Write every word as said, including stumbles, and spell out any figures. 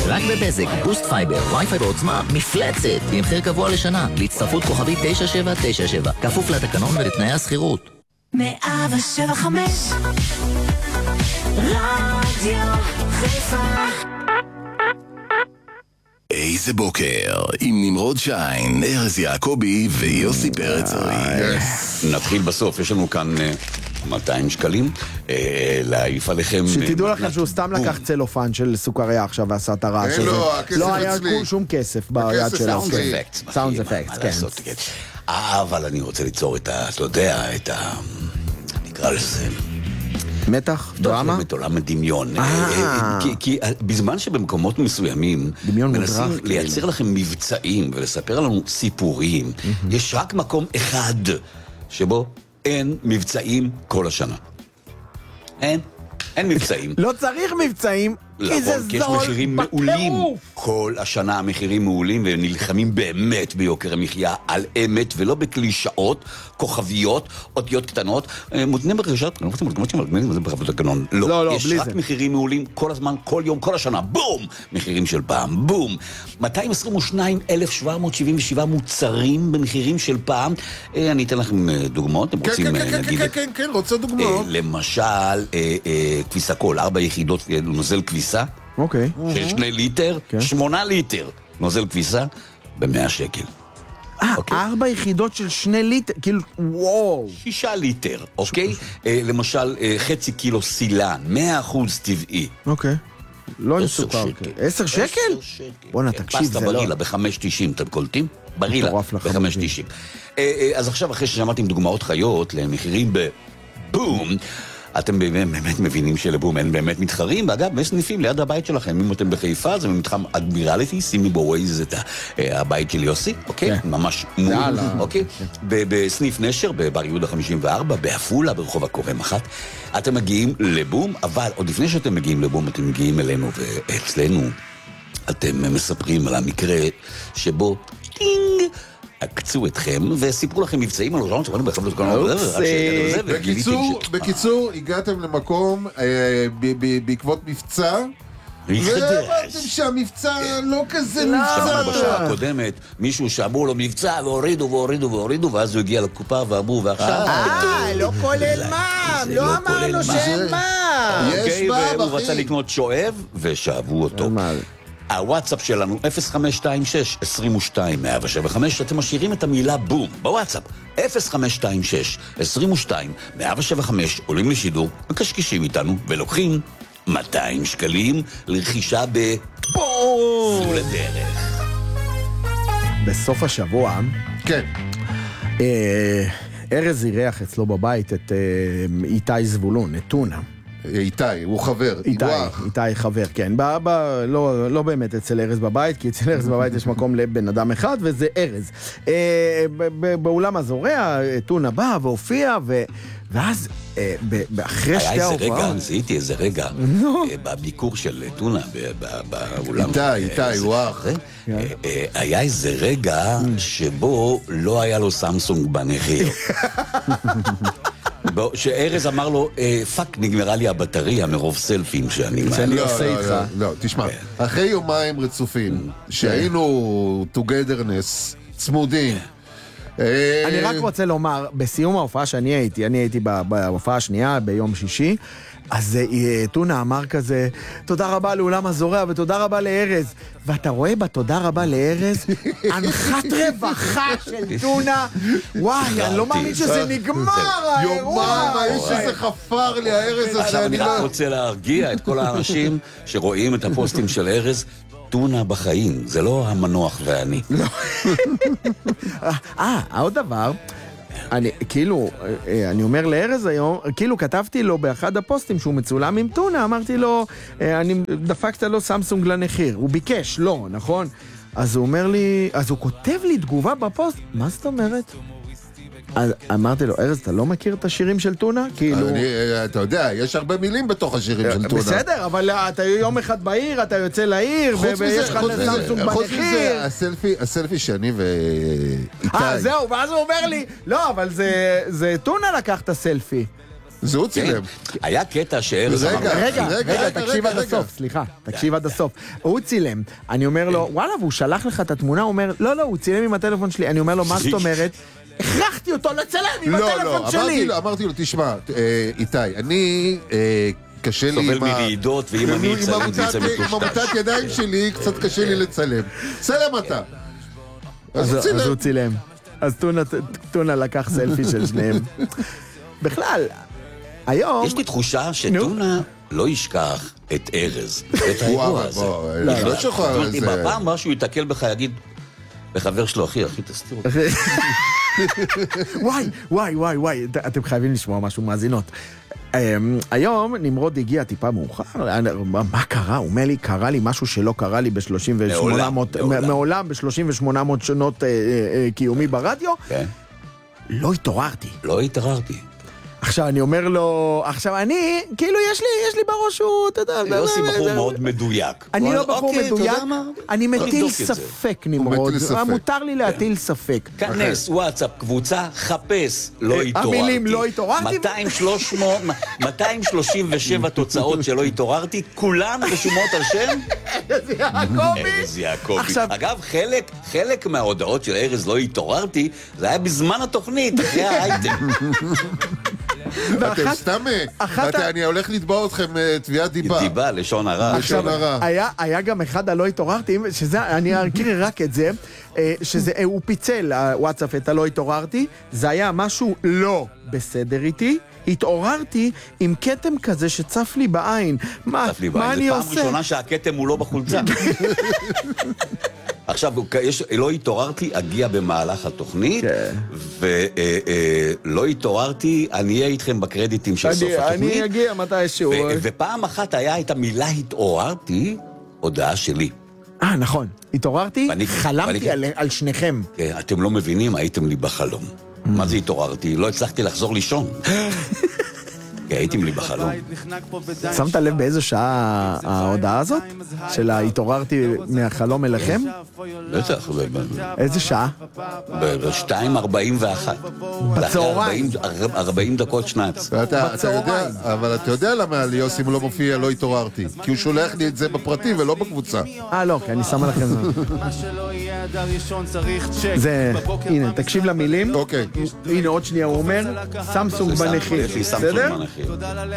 רק בבזק, בוסט פייבר, וי-פיי בעוצמה, מפלצת, במחיר קבוע לשנה, להצטרפות כוכבית תשע שבע תשע שבע, כפוף לתקנון ולתנאי הסחירות. מאה ושבע חמש רדיו חיפה. איזה בוקר, עם נמרוד שיין, ארז יעקבי ויוסי פרצרי. נתחיל בסוף, יש לנו כאן מאתיים שקלים להעיף עליכם. שתדעו לכם שהוא סתם לקח צלופן של סוכריה עכשיו ועשה את הרעש הזה. לא היה שום כסף ביד שלו. סאונד אפקט. סאונד אפקט, כן. אבל אני רוצה ליצור את ה... אתה יודע, את ה... נקרא לזה... מתח? דרמה? את עולם הדמיון. כי בזמן שבמקומות מסוימים מנסים לייצר לכם מבצעים ולספר לנו סיפורים, יש רק מקום אחד שבו אין מבצעים כל השנה. אין. אין מבצעים. לא צריך מבצעים, כי זה זול. כי יש מחירים מעולים. כל השנה המחירים מעולים, ונלחמים באמת ביוקר המחיה על אמת, ולא בקלישאות, כוכביות, אותיות קטנות. מותנה ברכישת, אני לא רוצה מותנה שמלגנים, זה בחפות הקנון. לא, יש רק מחירים מעולים כל הזמן, כל יום, כל השנה. בום! מחירים של פעם, בום! מאתיים עשרים ושניים אלף שבע מאות שבעים ושבע מוצרים במחירים של פעם. אני אתן לכם דוגמאות, אתם רוצים להגיד... כן, כן, כן, רוצה דוגמאות. למשל, כביסה קול, ארבע יחידות נוזל כביסה. אוקיי. של שני ליטר, שמונה ליטר. נוזל כביסה, במאה שקל. אה, ארבע יחידות של שני ליטר, כאילו, וואו. שישה ליטר, אוקיי? למשל, חצי קילו סילן, מאה אחוז טבעי. אוקיי. לא עם סוכר. עשר שקל? בוא'נה, תקשיב, זה לא... פסטה ברילה ב-חמש תשעים, אתם קולטים? ברילה ב-חמש תשעים. אז עכשיו, אחרי ששמעתם דוגמאות חיות למחירים בבום, אתם באמת מבינים שלבום אין באמת מתחרים, ואגב, יש סניפים ליד הבית שלכם, אם אתם בחיפה, זה במתחם אדמירליטי, שימי בווייז את הבית של יוסי, אוקיי? ממש מול, אוקיי? בסניף נשר, בבר יהודה חמישים וארבע, בעפולה, ברחוב הכורם אחת, אתם מגיעים לבום, אבל עוד לפני שאתם מגיעים לבום, אתם מגיעים אלינו, ואצלנו אתם מספרים על המקרה שבו טינג, עקצו אתכם וסיפרו לכם מבצעים על ראשון שבאנו בחבלות קונות. בקיצור, הגעתם למקום בעקבות מבצע ואמרתם שהמבצע לא כזה מבצע. שמענו בשעה הקודמת מישהו שאמרו לו מבצע והורידו והורידו והורידו ואז הוא הגיע לקופה ואמרו ועכשיו אה, לא כולל מע"מ, לא אמרנו שאין מע"מ. והוא רצה לקנות שואב ושאבו אותו. הוואטסאפ שלנו אפס חמש שתיים שש עשרים ושתיים מאה שבע חמש, אתם משאירים את המילה בום בוואטסאפ אפס חמש שתיים שש עשרים ושתיים מאה שבע חמש, עולים לשידור, מקשקשים איתנו ולוקחים מאתיים שקלים לרכישה בבום זו לדרך. בסוף השבוע כן ארז אירח אצלו בבית את איתי זבולון, את טונה. איתי, הוא חבר, איתי, איתי חבר, כן. לא באמת אצל ארז בבית, כי אצל ארז בבית יש מקום לבן אדם אחד, וזה ארז. באולם הזורע, טונה בא והופיע, ואז אחרי שתי ההופעות... היה איזה רגע, זיהיתי איזה רגע, בביקור של טונה באולם... איתי, איתי, וואח. היה איזה רגע שבו לא היה לו סמסונג בנחיר. שארז אמר לו, פאק, נגמרה לי הבטריה מרוב סלפים שאני עושה איתך. לא, תשמע, אחרי יומיים רצופים, שהיינו togetherness צמודים. אני רק רוצה לומר, בסיום ההופעה שאני הייתי, אני הייתי בהופעה השנייה ביום שישי, אז טונה אמר כזה, תודה רבה לאולם הזורע ותודה רבה לארז. ואתה רואה בתודה רבה לארז, הנחת רווחה של טונה. וואי, אני לא מאמין שזה נגמר. יומיים, האיש הזה חפר לי, הארז הזה. אני רק רוצה להרגיע את כל האנשים שרואים את הפוסטים של ארז, טונה בחיים, זה לא המנוח ואני. אה, עוד דבר, אני, כאילו, אני אומר לארז היום, כאילו כתבתי לו באחד הפוסטים שהוא מצולם עם טונה, אמרתי לו, אני דפקת לו סמסונג לנחיר, הוא ביקש, לא, נכון? אז הוא אומר לי, אז הוא כותב לי תגובה בפוסט, מה זאת אומרת? אז אמרתי לו, ארז, אתה לא מכיר את השירים של טונה? כאילו... אני, אתה יודע, יש הרבה מילים בתוך השירים של טונה. בסדר, אבל אתה יום אחד בעיר, אתה יוצא לעיר, ויש לך סמסונג בנחיר. חוץ מזה, הסלפי, הסלפי שאני ואיתי... אה, זהו, ואז הוא אומר לי, לא, אבל זה טונה לקח את הסלפי. זה הוא צילם. היה קטע שארז רגע, אמר... רגע, רגע, רגע, רגע, תקשיב עד רגע. הסוף, סליחה, תקשיב עד הסוף. הוא צילם, אני אומר לו, וואלה, והוא שלח לך את התמונה, הוא אומר, לא, לא, הוא צילם עם הטלפון שלי. אני אומר לו, מה זאת אומרת? הכרחתי אותו לצלם עם לא, הטלפון לא, שלי. אמרתי לו, אמרתי לו, תשמע, אה, איתי, אני אה, קשה לי סובל עם ה... מרעידות, ואם אני עם אצלם, זה יצא עמותת- עם מטושטש. עמותת ידיים שלי, קצת קשה לי לצלם. צלם אתה. אז הוא אז אז הוא צילם. צילם. אז טונה- טונה לקח סלפי של שניהם. בכלל, היום... יש לי תחושה שטונה לא ישכח את ארז, את האירוע וואו, הזה. וואו, בכלל. לא שוכח זאת אומרת, את אם זה. בפעם הבאה שהוא יתקל בך, יגיד לחבר שלו, אחי, אחי, תסתיר אותי. וואי, וואי, וואי, וואי, את- אתם חייבים לשמוע משהו מאזינות. אמ, היום נמרוד הגיע טיפה מאוחר, מה מה קרה? הוא אומר לי, קרה לי משהו שלא קרה לי ב-שלושים ושמונה מאות, מעולם, מעולם. מעולם ב-שלושים ושמונה מאות שנות אה, אה, אה, קיומי ברדיו, כן? לא התעוררתי. לא התעררתי. עכשיו אני אומר לו, עכשיו אני, כאילו יש לי, יש לי בראש הוא, אתה יודע, יוסי זה- בחור זה- מאוד מדויק. אני הוא לא אומר, בחור "אוקיי, אתה מדויק, יודע מה? אני בוא מטיל נבדוק את זה." ספק, נמרוד, מטיל ספק. מותר לי להטיל ספק. כנס, וואטסאפ, קבוצה, חפש, לא אה, התעוררתי. המילים לא התעוררתי. מאתיים שלוש מאות, מאתיים שלושים ושבע תוצאות שלא התעוררתי, כולן רשומות על שם יעקבי. ארז יעקבי. עכשיו- אגב, חלק, חלק מההודעות של ארז לא התעוררתי, זה היה בזמן התוכנית, אחרי האייטם. אתם ואחת- סתם... אחת אתם- ה- אני הולך לתבוע אתכם אה, תביעת דיבה. דיבה, לשון הרע. עכשיו- לשון הרע. היה, היה גם אחד הלא התעוררתי, שזה, אני אקריא רק את זה, אה, שזה, אה, הוא פיצל הוואטסאפ את הלא התעוררתי, זה היה משהו לא בסדר איתי, התעוררתי עם קטם כזה שצף לי בעין. מה, צף לי מה בעין. אני זה פעם עושה? ראשונה שהכתם הוא לא בחולצה. עכשיו, יש, לא התעוררתי, אגיע במהלך התוכנית, כן. ולא התעוררתי, אני אהיה איתכם בקרדיטים של סוף אני, התוכנית. אני אגיע מתישהו. ו- ופעם אחת היה את המילה התעוררתי, הודעה שלי. אה, נכון. התעוררתי, ואני- חלמתי ואני- על, על שניכם. כן, אתם לא מבינים, הייתם לי בחלום. מה זה התעוררתי? לא הצלחתי לחזור לישון. כן, הייתם לי בחלום. שמת לב באיזו שעה ההודעה הזאת? של ההתעוררתי מהחלום אליכם? בטח, איזה שעה? ב-שתיים ארבעים ואחת. בצהריים. ארבעים דקות שנץ. ואתה, אתה יודע, בצהריים. אבל אתה יודע למה ליוסי לא מופיע, לא התעוררתי. כי הוא שולח לי את זה בפרטי ולא בקבוצה. אה, לא, כי אני שמה לכם... מה שלא יהיה עד הראשון צריך צ'ק. זה... בבוקר הנה, פעם תקשיב בשעה למילים. אוקיי. הנה, עוד שנייה הוא אומר, סמסונג בנחיר. יש לי סמסונג בסדר? בנחיר.